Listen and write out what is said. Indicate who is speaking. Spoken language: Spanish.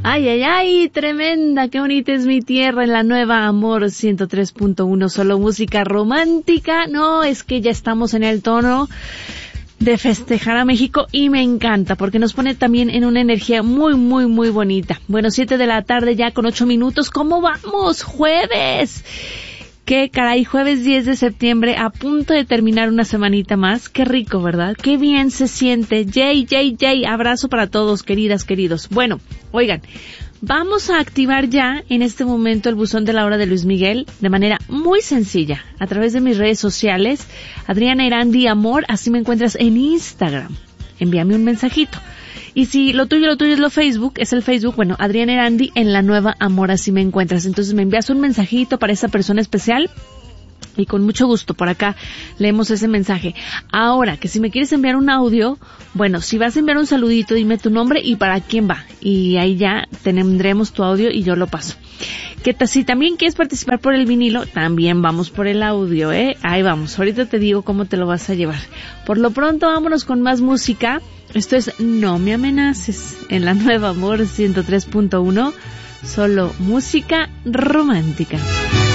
Speaker 1: Ay, ay, ay, tremenda, qué bonita es mi tierra en la nueva Amor 103.1, solo música romántica. No, es que ya estamos en el tono de festejar a México y me encanta porque nos pone también en una energía muy, muy, muy bonita. Bueno, 7 de la tarde ya con 8 minutos. ¿Cómo vamos? Jueves. Qué caray, jueves 10 de septiembre, a punto de terminar una semanita más. Qué rico, ¿verdad? Qué bien se siente. Yay, abrazo para todos, queridas, queridos. Bueno, oigan, vamos a activar ya en este momento el buzón de la hora de Luis Miguel de manera muy sencilla, a través de mis redes sociales. Adriana Erandi Amor, así me encuentras en Instagram. Envíame un mensajito. Y si lo tuyo es lo Facebook, es el Facebook, bueno, Adriana Erandi en la nueva Amor, así me encuentras. Entonces me envías un mensajito para esa persona especial y con mucho gusto por acá leemos ese mensaje. Ahora, que si me quieres enviar un audio, bueno, si vas a enviar un saludito, dime tu nombre y para quién va. Y ahí ya tendremos tu audio y yo lo paso. Si también quieres participar por el vinilo, también vamos por el audio, Ahí vamos, ahorita te digo cómo te lo vas a llevar. Por lo pronto, vámonos con más música. Esto es No Me Amenaces en la nueva Amor 103.1, solo música romántica.